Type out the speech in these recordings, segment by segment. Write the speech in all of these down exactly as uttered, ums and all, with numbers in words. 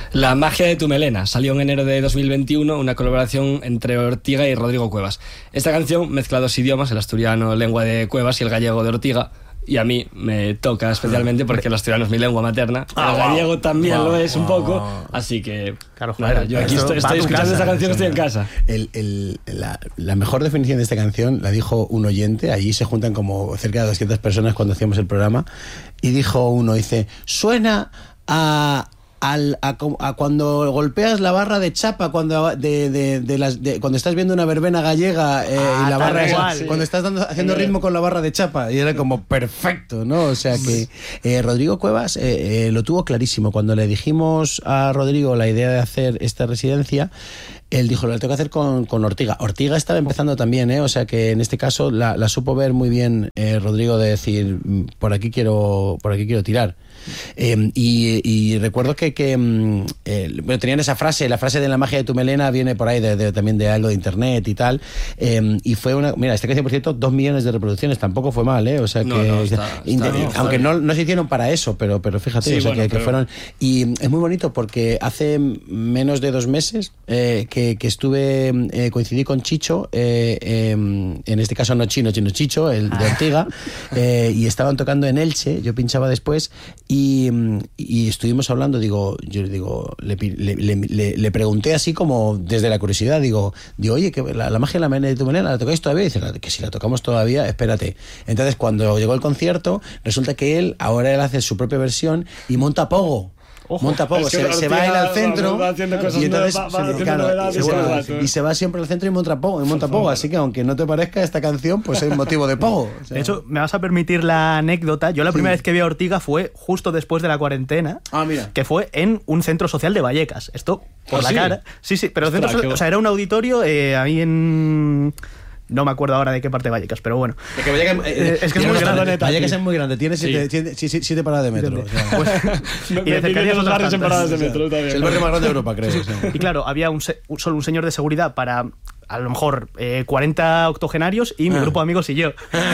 La magia de tu melena salió en enero de dos mil veintiuno, una colaboración entre Ortiga y Rodrigo Cuevas. Esta canción mezcla dos idiomas, el asturiano, lengua de Cuevas, y el gallego de Ortiga. Y a mí me toca especialmente porque el asturiano es mi lengua materna, ah, el wow. gallego también wow, lo es un wow. poco, así que claro, nada, yo aquí estoy, estoy escuchando esta canción, estoy en casa. El, el, la, la mejor definición de esta canción la dijo un oyente, allí se juntan como cerca de doscientas personas cuando hacíamos el programa, y dijo uno, dice, suena a... Al, a, a cuando golpeas la barra de chapa cuando de, de, de las, de, cuando estás viendo una verbena gallega eh, ah, y la barra esa, sí. cuando estás dando, haciendo ritmo con la barra de chapa, y era como perfecto, ¿no? O sea que eh, Rodrigo Cuevas eh, eh, lo tuvo clarísimo. Cuando le dijimos a Rodrigo la idea de hacer esta residencia, él dijo, lo tengo que hacer con, con Ortiga. Ortiga estaba empezando también, ¿eh? O sea que en este caso la, la supo ver muy bien eh, Rodrigo, de decir, por aquí quiero, por aquí quiero tirar. Eh, y, y recuerdo que, que eh, bueno, tenían esa frase, la frase de la magia de tu melena viene por ahí de, de, también de algo de internet y tal, eh, y fue una, mira, esta canción por cierto, dos millones de reproducciones, tampoco fue mal, ¿eh? O sea que, no, no, está, está bien, aunque no, no se hicieron para eso, pero, pero fíjate, sí, o sea, bueno, que, pero... que fueron, y es muy bonito porque hace menos de dos meses eh, que, que estuve, eh, coincidí con Chicho, eh, eh, en este caso no Chino, sino Chicho, el de Ortiga, eh, y estaban tocando en Elche, yo pinchaba después, y Y, y estuvimos hablando, digo, yo le digo, le, le, le, le pregunté así como desde la curiosidad, digo, digo oye, que la, la magia de la melena de tu melena, ¿la tocáis todavía? Y dice, que si la tocamos todavía, espérate. Entonces, cuando llegó el concierto, resulta que él, ahora él hace su propia versión y monta pogo. Ojo, monta poco, se, se va él al centro va, va y entonces va, va se, claro, y, se va, y se va siempre al centro y monta pogo, y monta pogo, así que aunque no te parezca esta canción, pues es motivo de pogo. O sea. De hecho, me vas a permitir la anécdota, yo la primera sí. vez que vi a Ortiga fue justo después de la cuarentena, ah, mira. que fue en un centro social de Vallecas, esto por ¿Ah, la sí? cara, sí, sí, pero Ostras, centro, o sea, era un auditorio eh, ahí en... No me acuerdo ahora de qué parte de Vallecas, pero bueno. Es que Vallecas, eh, es, que es muy grande. Vallecas es muy grande, tiene siete, sí. siete, siete, siete paradas de metro. O sea. Pues, y de cercanía los barrios en paradas de metro. Es el barrio más grande de Europa, creo. O sea. Y claro, había un, solo un señor de seguridad para a lo mejor eh, cuarenta octogenarios y mi ah. grupo de amigos y yo.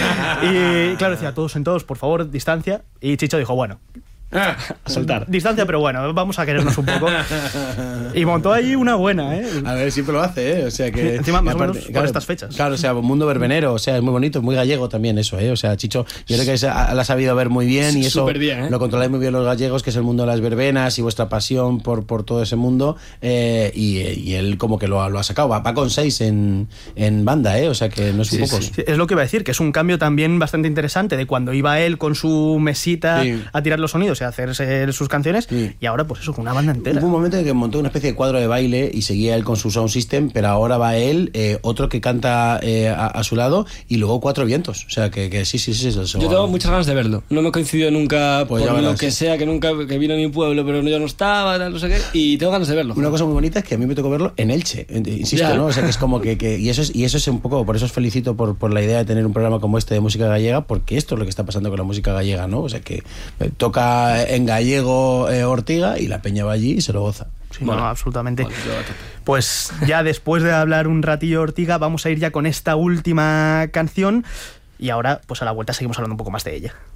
Y claro, decía, todos en todos, por favor, distancia. Y Chicho dijo, bueno... Ah, a soltar. Distancia, pero bueno, vamos a querernos un poco. Y montó ahí una buena, ¿eh? A ver, siempre lo hace, ¿eh? O sea que... Encima, más aparte, o menos claro, por estas fechas. Claro, o sea, un mundo verbenero, o sea, es muy bonito, es muy gallego también eso, ¿eh? O sea, Chicho, yo creo que se ha, la ha sabido ver muy bien y eso bien, ¿eh? Lo controláis muy bien los gallegos, que es el mundo de las verbenas y vuestra pasión por, por todo ese mundo, eh, y, y él como que lo ha, lo ha sacado. Va, va con seis en, en banda, ¿eh? O sea, que no es un sí, pocos. Sí, sí. Es lo que iba a decir, que es un cambio también bastante interesante de cuando iba él con su mesita sí. a tirar los sonidos y a hacerse sus canciones, sí. y ahora pues eso, con una banda entera. Hubo un momento en que montó una especie de cuadro de baile y seguía él con su sound system, pero ahora va él, eh, otro que canta eh, a, a su lado, y luego cuatro vientos. O sea, que, que sí, sí, sí. Eso, yo tengo muchas ganas de verlo. No me coincidió nunca, pues por lo que sea, que nunca que vino a mi pueblo, pero yo no estaba, no sé qué, y tengo ganas de verlo. Una cosa muy bonita es que a mí me tocó verlo en Elche, insisto, ya. ¿no? O sea, que es como que... que y, eso es, y eso es un poco, por eso os felicito por, por la idea de tener un programa como este de música gallega, porque esto es lo que está pasando con la música gallega, ¿no? O sea, que toca en gallego eh, Ortiga y la peña va allí y se lo goza. Sí, bueno, no, absolutamente. Pues ya después de hablar un ratillo de Ortiga, vamos a ir ya con esta última canción y ahora, pues a la vuelta seguimos hablando un poco más de ella.